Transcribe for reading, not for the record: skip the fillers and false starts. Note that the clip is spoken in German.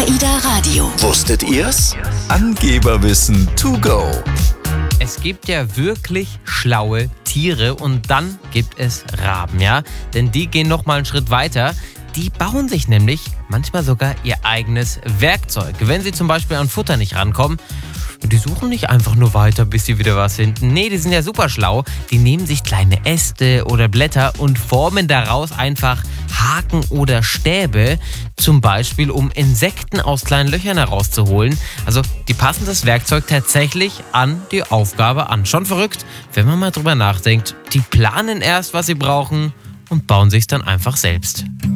AIDA Radio. Wusstet ihr's? Angeberwissen to go. Es gibt ja wirklich schlaue Tiere und dann gibt es Raben, ja? Denn die gehen noch mal einen Schritt weiter. Die bauen sich nämlich manchmal sogar ihr eigenes Werkzeug. Wenn sie zum Beispiel an Futter nicht rankommen, die suchen nicht einfach nur weiter, bis sie wieder was finden. Nee, die sind ja super schlau. Die nehmen sich kleine Äste oder Blätter und formen daraus einfach Haken oder Stäbe. Zum Beispiel, um Insekten aus kleinen Löchern herauszuholen. Also, die passen das Werkzeug tatsächlich an die Aufgabe an. Schon verrückt, wenn man mal drüber nachdenkt. Die planen erst, was sie brauchen und bauen sich's dann einfach selbst.